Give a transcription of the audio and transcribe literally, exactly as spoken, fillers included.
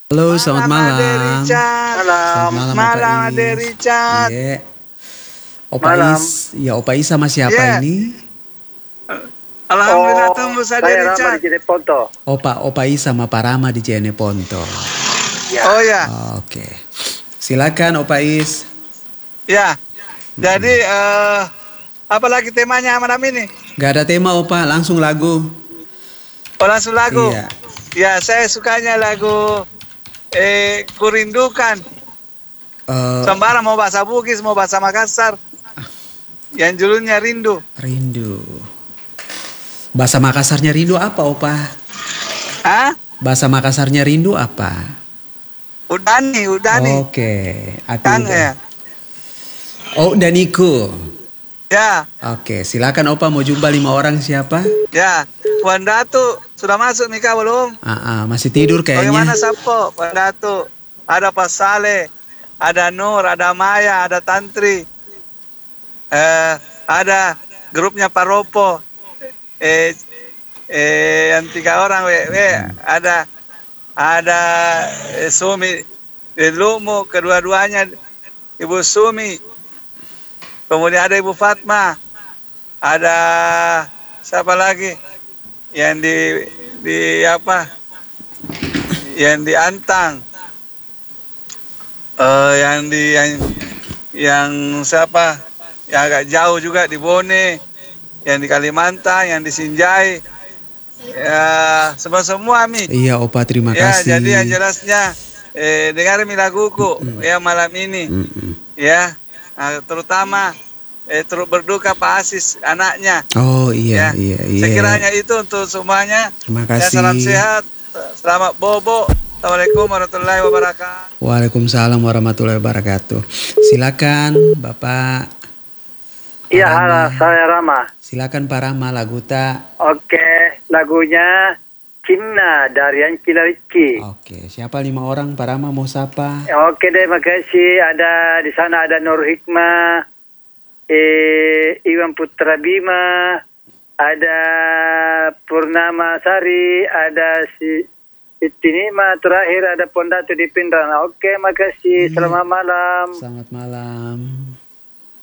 Halo, selamat Malam Ade malam. Richard. Selamat malam, Malam Opa Ade Is. Richard. Iya. Opa Malam. Is, ya Opa Is sama siapa Iya. ini? Alhamdulillah Oh, tembus Ade saya Rama Richard. di Jeneponto. Opa Opa Is sama Pak Rama di Jeneponto. Ya. Oh ya, Oke. Silakan Opa Is. ya. Jadi eh apa lagi temanya malam ini? Gak ada tema Opa, langsung lagu. Oh langsung lagu. Iya. Ya saya sukanya lagu eh Kurindukan. Eh, Sembarang mau bahasa Bugis, mau bahasa Makassar. Yang judulnya Rindu. rindu. Bahasa Makassarnya rindu apa Opa? Hah? Bahasa Makassarnya rindu apa? Udani, Udani. Oke. Ati Kang udah. ya. Oh, Daniku. Ya, Oke, silakan Opa mau jumpa lima orang siapa? ya. Puan Datu sudah masuk Mika belum? Ah, ah, masih tidur Bagaimana kayaknya. Sapo? Puan Datu. Ada Pak Saleh, ada Nur, ada Maya, ada Tantri. Eh, ada grupnya Pak Ropo. Eh, eh, yang tiga orang, we, we. ada ada eh, Sumi, eh, Lumu, kedua-duanya Ibu Sumi. Kemudian ada Ibu Fatma, ada siapa lagi yang di di apa? Yang di Antang, eh, yang di yang, yang siapa? Yang agak jauh juga di Bone, yang di Kalimantan, yang di Sinjai, ya semua semua mi. Iya Opa, terima Ya kasih. jadi yang jelasnya eh, dengar mi laguku ya malam ini, Mm-mm. ya. Nah, terutama eh, turut berduka Pak Asis anaknya. Oh iya Ya. iya iya. Sekiranya itu untuk semuanya. Terima Ya, kasih. salam sehat, selamat bobo. Assalamualaikum warahmatullahi wabarakatuh. Waalaikumsalam warahmatullahi wabarakatuh. Silakan Bapak. Iya, Rama. halo, saya Rama. Silakan Pak Rama lagu tak. Oke, lagunya Cinna dari Ancila Ricci. Oke, siapa lima orang Pak Rama mau sapa? Oke deh, makasih. Ada di sana ada Nur Hikmah, eh, Iwan Putra Bima, ada Purnama Sari, ada si Siti Nima, terakhir ada Pondatu di Pindrang. Oke, makasih. Selamat malam. Selamat malam.